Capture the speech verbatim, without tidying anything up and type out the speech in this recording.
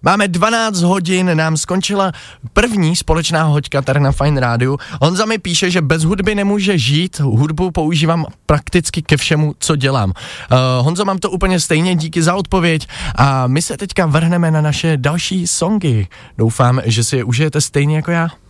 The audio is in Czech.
Máme dvanáct hodin, nám skončila první společná hoďka tady na Fajn rádiu. Honza mi píše, že bez hudby nemůže žít, hudbu používám prakticky ke všemu, co dělám. Uh, Honzo, mám to úplně stejně, díky za odpověď a my se teďka vrhneme na naše další songy. Doufám, že si je užijete stejně jako já.